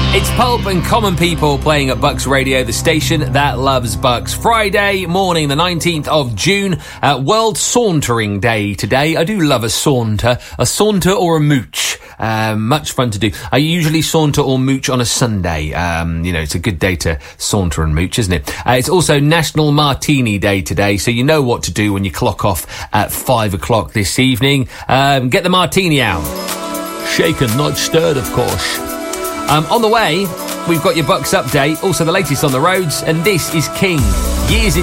It's Pulp and Common People playing at Bucks Radio, the station that loves Bucks. Friday morning, the 19th of June, World Sauntering Day today. I do love a saunter or a mooch. Much fun to do. I usually saunter or mooch on a Sunday. It's a good day to saunter and mooch, isn't it? It's also National Martini Day today, so you know what to do when you clock off at 5 o'clock this evening. Get the martini out. Shaken, not stirred, of course. On the way, we've got your Bucks update, also the latest on the roads, and this is King. Years